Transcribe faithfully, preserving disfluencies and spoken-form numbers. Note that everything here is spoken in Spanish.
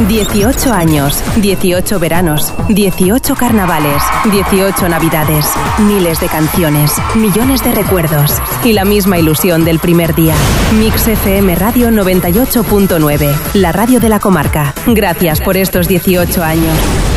dieciocho años, dieciocho veranos, dieciocho carnavales, dieciocho navidades, miles de canciones, millones de recuerdos y la misma ilusión del primer día. Mix F M Radio noventa y ocho punto nueve, la radio de la comarca. Gracias por estos dieciocho años.